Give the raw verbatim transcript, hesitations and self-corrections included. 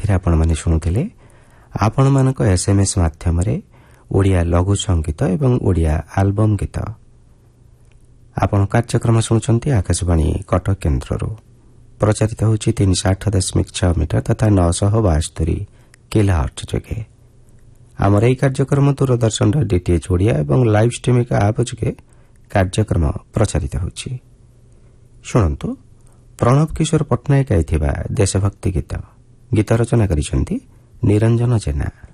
ଏଥିରେ ଆପଣମାନେ ଶୁଣୁଥିଲେ ଆପଣମାନଙ୍କ ଏସ୍ଏମ୍ଏସ୍ ମାଧ୍ୟମରେ ଓଡ଼ିଆ ଲଘୁ ସଙ୍ଗୀତ ଏବଂ ଓଡ଼ିଆ ଆଲବମ୍ ଗୀତ। ଆପଣ କାର୍ଯ୍ୟକ୍ରମ ଶୁଣୁଛନ୍ତି ଆକାଶବାଣୀ କଟକ କେନ୍ଦ୍ରରୁ। ପ୍ରଚାରିତ ହେଉଛି ତିନିଶହ ଆଠ ଦଶମିକ ଛଅ ମିଟର ତଥା ନଅଶହ ବାସ୍ତରୀ କିଲୋହର୍ଟ୍ଜ ଯୋଗେ। ଆମର ଏହି କାର୍ଯ୍ୟକ୍ରମ ଦୂରଦର୍ଶନର ଡିଟିଏଚ୍ ଓଡ଼ିଆ ଏବଂ ଲାଇଭ୍ ଷ୍ଟ୍ରିମିଂ ଆପ୍ ଯୋଗେ କାର୍ଯ୍ୟକ୍ରମ ପ୍ରଚାରିତ ହେଉଛି। ଶୁଣନ୍ତୁ, ପ୍ରଣବ କିଶୋର ପଟ୍ଟନାୟକ ଗାଇଥିବା ଦେଶଭକ୍ତି ଗୀତ। ଗୀତ ରଚନା କରିଛନ୍ତି ନିରଞ୍ଜନ ଜେନା।